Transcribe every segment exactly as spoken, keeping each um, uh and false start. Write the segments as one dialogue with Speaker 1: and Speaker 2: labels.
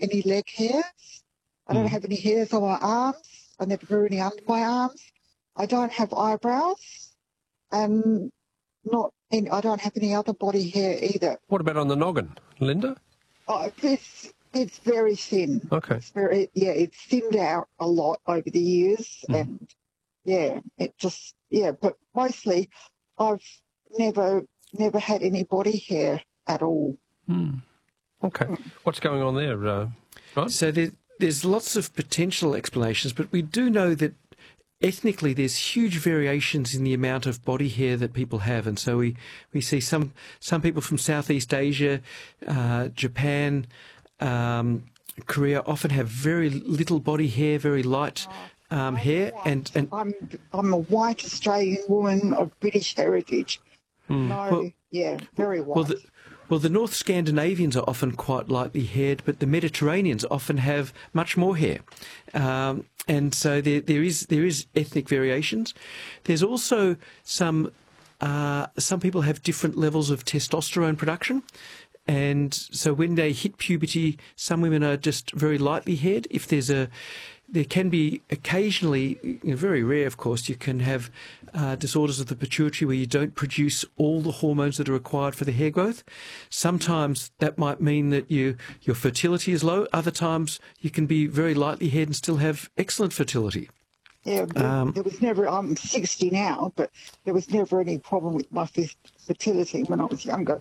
Speaker 1: any leg hairs. I don't
Speaker 2: Mm.
Speaker 1: have any hairs on my arms. I never grew any under my arms. I don't have eyebrows, and not any, I don't have any other body hair either.
Speaker 2: What about on the noggin, Linda?
Speaker 1: Oh, it's it's very thin.
Speaker 2: Okay.
Speaker 1: It's very yeah. It's thinned out a lot over the years,
Speaker 2: Mm.
Speaker 1: and yeah, it just yeah. But mostly, I've never never had any body hair at all.
Speaker 2: Mm. Okay. What's going on there, uh, right?
Speaker 3: So there, there's lots of potential explanations, but we do know that ethnically there's huge variations in the amount of body hair that people have. And so we, we see some, some people from Southeast Asia, uh, Japan, um, Korea often have very little body hair, very light um, hair. And, and
Speaker 1: I'm I'm a white Australian woman of British heritage.
Speaker 2: Mm.
Speaker 1: No,
Speaker 3: Well-
Speaker 1: yeah, very white.
Speaker 3: well, the, well, the North Scandinavians are often quite lightly haired, but the Mediterraneans often have much more hair. Um, and so there, there is there is ethnic variations. There's also some uh, some people have different levels of testosterone production. And so when they hit puberty, some women are just very lightly haired. If there's a, there can be occasionally, you know, very rare, of course, you can have uh, disorders of the pituitary where you don't produce all the hormones that are required for the hair growth. Sometimes that might mean that you your fertility is low. Other times you can be very lightly haired and still have excellent fertility.
Speaker 1: yeah, there,
Speaker 3: um,
Speaker 1: there was never. I'm sixty now, but there was never any problem with my fer- fertility when I was younger.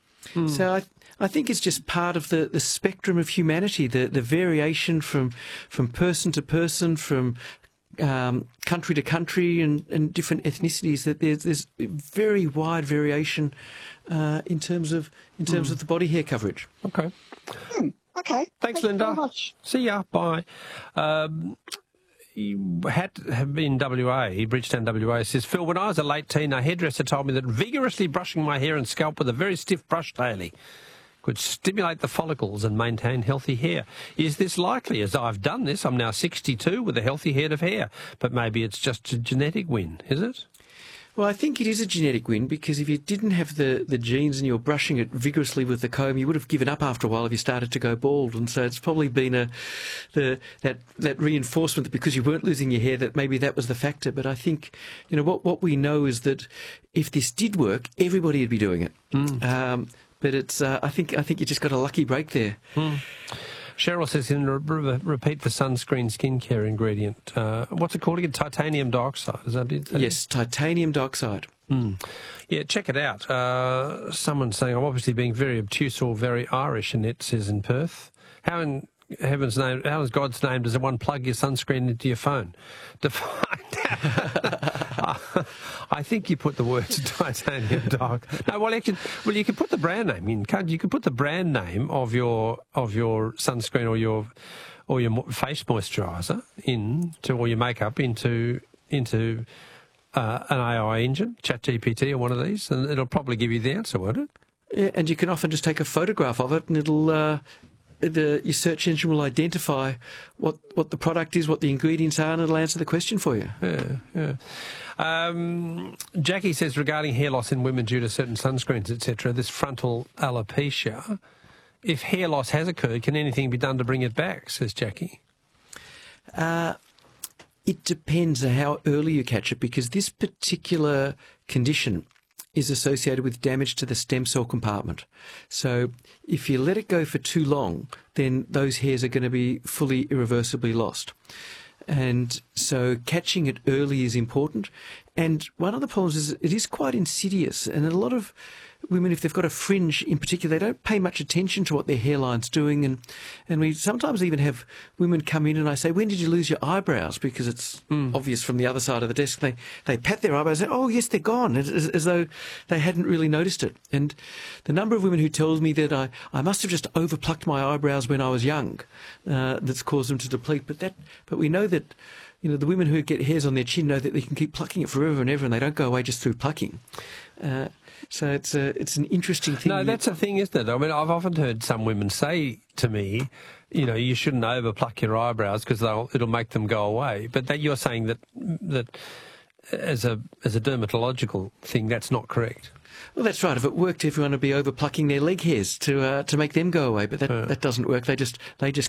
Speaker 3: So I, I think it's just part of the, the spectrum of humanity, the, the variation from from person to person, from um, country to country and, and different ethnicities, that there's, there's very wide variation uh, in terms of in terms of the body hair coverage.
Speaker 2: Okay.
Speaker 1: Hmm, okay.
Speaker 2: Thanks,
Speaker 1: Thank you
Speaker 2: Linda.
Speaker 1: very much.
Speaker 2: See ya. Bye. Um, you had have been in W A, Bridgetown, W A, says, Phil, when I was a late teen, a hairdresser told me that vigorously brushing my hair and scalp with a very stiff brush daily could stimulate the follicles and maintain healthy hair. Is this likely? As I've done this, I'm now sixty-two with a healthy head of hair, but maybe it's just a genetic win, is it?
Speaker 3: Well, I think it is a genetic win, because if you didn't have the, the genes and you're brushing it vigorously with the comb, you would have given up after a while if you started to go bald. And so it's probably been a the that that reinforcement that because you weren't losing your hair, that maybe that was the factor. But I think, you know, what what we know is that if this did work, everybody would be doing it.
Speaker 2: Mm.
Speaker 3: Um, but it's uh, I think I think you just got a lucky break there.
Speaker 2: Mm. Cheryl says, in re- re- repeat the sunscreen skincare ingredient. Uh, what's it called again? Titanium dioxide, is that it?
Speaker 3: Yes, titanium dioxide.
Speaker 2: Mm. Yeah, check it out. Uh, someone's saying, I'm obviously being very obtuse or very Irish, Annette says in Perth. How in heaven's name, how in God's name does one plug your sunscreen into your phone? To find out. I think you put the words titanium dioxide. No, well, actually, well, you can put the brand name in, can't you? You can put the brand name of your of your sunscreen or your or your mo- face moisturiser into, or your makeup into into uh, an A I engine, ChatGPT or one of these, and it'll probably give you the answer, won't it?
Speaker 3: Yeah, and you can often just take a photograph of it, and it'll uh, the your search engine will identify what what the product is, what the ingredients are, and it'll answer the question for you.
Speaker 2: Yeah, yeah. Um, Jackie says, regarding hair loss in women due to certain sunscreens, et cetera, this frontal alopecia, if hair loss has occurred, can anything be done to bring it back, says Jackie?
Speaker 3: Uh, it depends on how early you catch it, because this particular condition is associated with damage to the stem cell compartment. So if you let it go for too long, then those hairs are going to be fully irreversibly lost. And so catching it early is important. And one of the problems is it is quite insidious. And a lot of women, if they've got a fringe in particular, they don't pay much attention to what their hairline's doing. And, and we sometimes even have women come in and I say, when did you lose your eyebrows? Because it's mm. obvious from the other side of the desk. They, they pat their eyebrows and say, oh, yes, they're gone, as, as, as though they hadn't really noticed it. And the number of women who tells me that I, I must have just overplucked my eyebrows when I was young, uh, that's caused them to deplete. But that, but we know that, you know, the women who get hairs on their chin know that they can keep plucking it forever and ever, and they don't go away just through plucking. Uh, so it's a, it's an interesting thing.
Speaker 2: No, that's a thing, isn't it? I mean, I've often heard some women say to me, you know, you shouldn't overpluck your eyebrows because it'll make them go away. But that you're saying that that as a as a dermatological thing, that's not correct.
Speaker 3: Well, that's right. If it worked, everyone would be overplucking their leg hairs to uh, to make them go away. But that,
Speaker 2: Yeah.
Speaker 3: that doesn't work. They just they just